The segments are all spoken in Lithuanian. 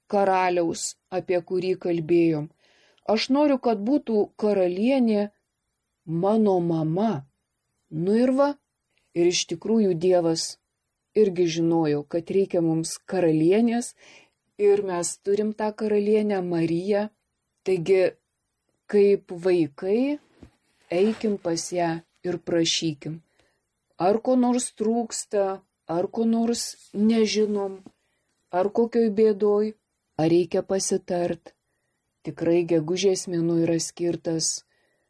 karaliaus, apie kurį kalbėjom. Aš noriu, kad būtų karalienė mano mama. Nu ir va. Ir iš tikrųjų Dievas irgi žinojo, kad reikia mums karalienės ir mes turim tą karalienę Mariją. Taigi, kaip vaikai, eikim pas ją ir prašykim. Ar ko nors trūksta, ar ko nors nežinom, ar kokioj bėdoj, ar reikia pasitart. Tikrai gegužės mėnuo yra skirtas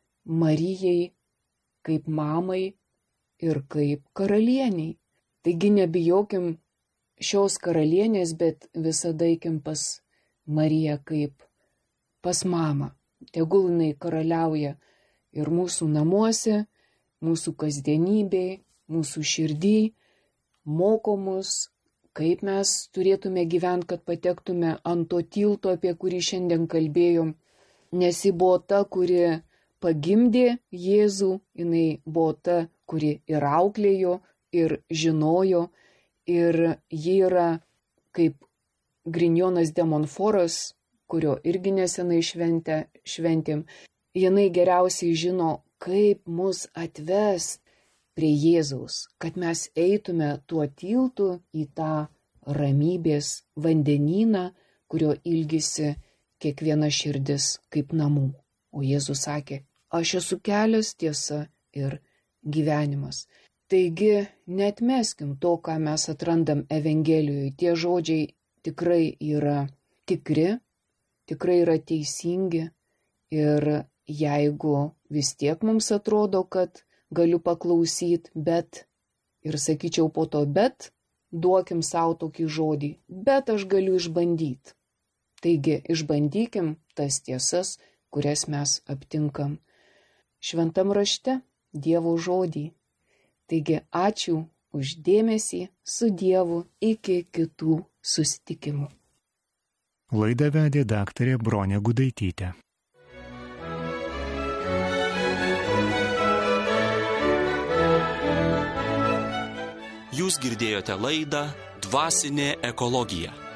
Marijai kaip mamai ir kaip karalieniai. Taigi nebijokim šios karalienės, bet visada eikim pas Mariją kaip pas mamą. Tegul jinai karaliauja ir mūsų namuose, mūsų kasdienybėj, mūsų širdį, moko mus, kaip mes turėtume gyventi, kad patektume ant to tilto, apie kurį šiandien kalbėjom. Nes ji buvo ta, kuri pagimdė Jėzų, jinai buvo ta, kuri ir auklėjo, ir žinojo, ir ji yra kaip Grignonas de Montfortas, kurio irgi nesenai šventėm. Jinai geriausiai žino, kaip mus atvest prie Jėzaus, kad mes eitume tuo tiltu į tą ramybės vandenyną, kurio ilgisi kiekviena širdis kaip namų. O Jėzus sakė, aš esu kelias, tiesa ir gyvenimas. Taigi, neatmeskim to, ką mes atrandam Evangelijoje. Tie žodžiai tikrai yra tikri, tikrai yra teisingi ir jeigu vis tiek mums atrodo, kad galiu paklausyti, bet, ir sakyčiau po to, bet, duokim savo tokį žodį, bet aš galiu išbandyti. Taigi, išbandykim tas tiesas, kurias mes aptinkam šventam rašte, Dievo žodį. Taigi, ačiū už dėmesį, su Dievu, iki kitų susitikimų. Laidą vedė daktarė Bronė Gudaitytė. Jūs girdėjote laidą Dvasinė ekologija.